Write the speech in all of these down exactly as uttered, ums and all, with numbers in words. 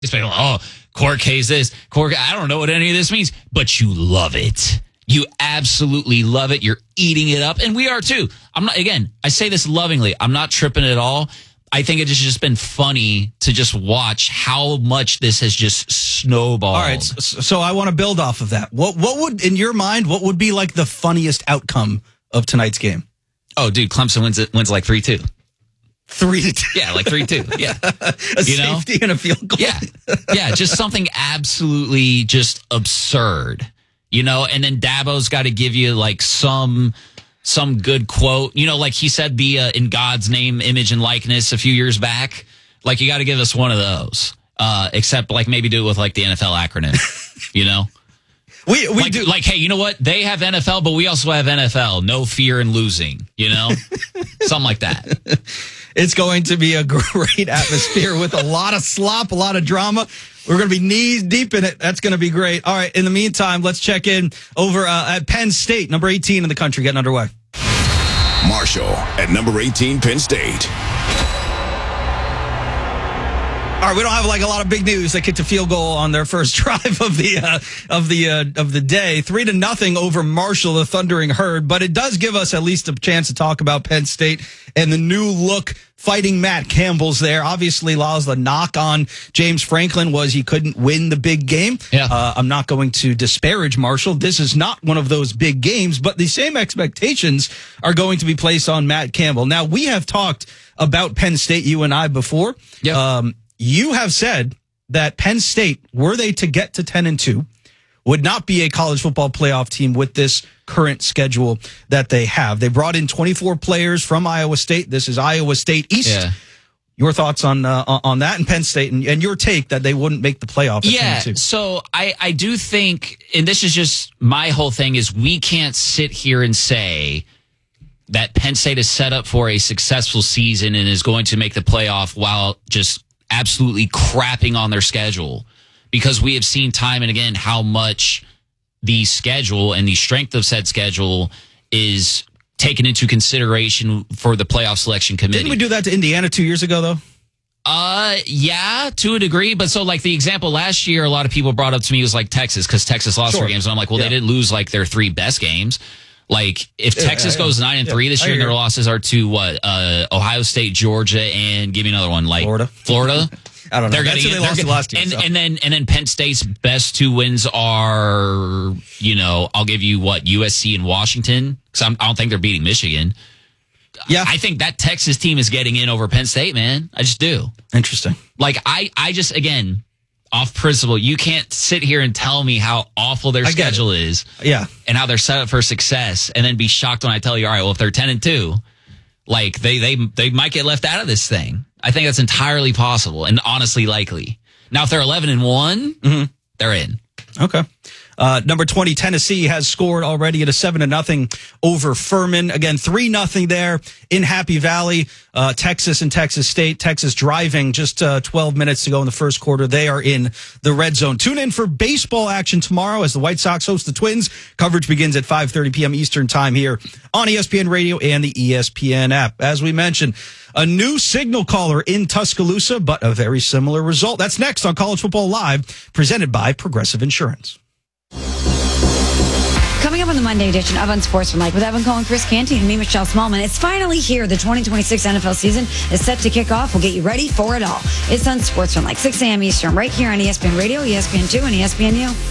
Especially, oh, court case this, court. I don't know what any of this means, but you love it. You absolutely love it. You're eating it up, and we are too. I'm not. Again, I say this lovingly. I'm not tripping at all. I think it has just been funny to just watch how much this has just snowballed. All right, so, so I want to build off of that. What what would, in your mind, what would be like the funniest outcome of tonight's game? Oh, dude, Clemson wins it wins like three two. Three to two. Yeah, like three two. Yeah. a you know? safety and a field goal. Yeah. Yeah, just something absolutely just absurd. You know, and then Dabo's got to give you like some some good quote. You know, like he said the uh, in God's name, image and likeness a few years back. Like you got to give us one of those. Uh, except like maybe do it with like the N F L acronym. You know? We we like, do like, hey, you know what? They have N F L, but we also have N F L. No fear in losing, you know? Something like that. It's going to be a great atmosphere with a lot of slop, a lot of drama. We're going to be knees deep in it. That's going to be great. All right. In the meantime, let's check in over uh, at Penn State, number eighteen in the country, getting underway. Marshall at number eighteen, Penn State. All right, we don't have like a lot of big news. They kicked a field goal on their first drive of the uh, of the uh, of the day, three to nothing over Marshall, the Thundering Herd. But it does give us at least a chance to talk about Penn State and the new look Fighting Matt Campbell's there. Obviously, Laz, the knock on James Franklin was he couldn't win the big game. Yeah. Uh, I'm not going to disparage Marshall. This is not one of those big games, but the same expectations are going to be placed on Matt Campbell. Now, we have talked about Penn State, you and I, before. Yep. Um, you have said that Penn State, were they to get to ten and two, would not be a college football playoff team with this current schedule that they have. They brought in twenty-four players from Iowa State. This is Iowa State East. Yeah. Your thoughts on uh, on that and Penn State, and, and your take that they wouldn't make the playoff at Yeah, ten and two. so I, I do think, and this is just my whole thing, is we can't sit here and say that Penn State is set up for a successful season and is going to make the playoff while just absolutely crapping on their schedule, because we have seen time and again how much the schedule and the strength of said schedule is taken into consideration for the playoff selection committee. Didn't we do that to Indiana two years ago, though? Uh, yeah, to a degree. But so, like, the example last year, a lot of people brought up to me was like Texas, because Texas lost Sure. their games. And I'm like, well, Yeah. they didn't lose like their three best games. Like, if Yeah, Texas yeah, goes yeah. nine and Yeah, three this I year, and hear their you. losses are to what? Uh, Ohio State, Georgia, and give me another one, like Florida. Florida. I don't know. They're That's gonna who get, they lost they're to gonna- last year, and, so. and then and then Penn State's best two wins are, you know, I'll give you what, U S C and Washington, because I don't think they're beating Michigan. Yeah. I think that Texas team is getting in over Penn State, man. I just do. Interesting. Like, I, I just, again, off principle, you can't sit here and tell me how awful their I get schedule is Yeah. and how they're set up for success, and then be shocked when I tell you, all right, well, if they're ten and two, like, they, they, they might get left out of this thing. I think that's entirely possible and honestly likely. Now, if they're eleven and one, Mm-hmm. they're in. Okay. Uh, number twenty, Tennessee has scored already at a seven to nothing over Furman. Again, three nothing there in Happy Valley. Uh, Texas and Texas State. Texas driving just uh, twelve minutes to go in the first quarter. They are in the red zone. Tune in for baseball action tomorrow as the White Sox host the Twins. Coverage begins at five thirty p.m. Eastern time here on E S P N Radio and the E S P N app. As we mentioned, a new signal caller in Tuscaloosa, but a very similar result. That's next on College Football Live, presented by Progressive Insurance. Coming up on the Monday edition of Unsportsmanlike with Evan Cohen, Chris Canty, and me, Michelle Smallman. It's finally here. The twenty twenty-six N F L season is set to kick off. We'll get you ready for it all. It's Unsportsmanlike, six a.m. Eastern, right here on E S P N Radio, E S P N two, and E S P N U.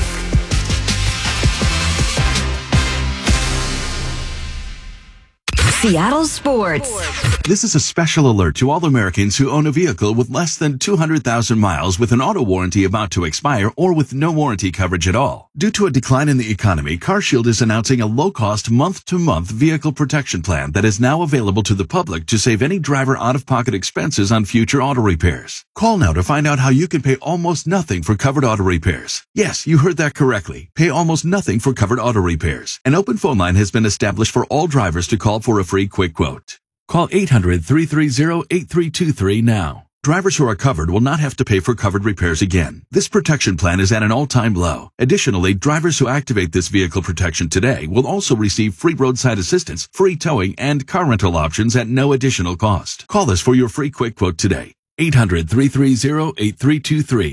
Seattle Sports. This is a special alert to all Americans who own a vehicle with less than two hundred thousand miles with an auto warranty about to expire or with no warranty coverage at all. Due to a decline in the economy, CarShield is announcing a low-cost month-to-month vehicle protection plan that is now available to the public to save any driver out-of-pocket expenses on future auto repairs. Call now to find out how you can pay almost nothing for covered auto repairs. Yes, you heard that correctly. Pay almost nothing for covered auto repairs. An open phone line has been established for all drivers to call for a free quick quote. Call eight hundred, three three zero, eight three two three now. Drivers who are covered will not have to pay for covered repairs again. This protection plan is at an all-time low. Additionally, drivers who activate this vehicle protection today will also receive free roadside assistance, free towing, and car rental options at no additional cost. Call us for your free quick quote today. eight hundred, three three zero, eight three two three.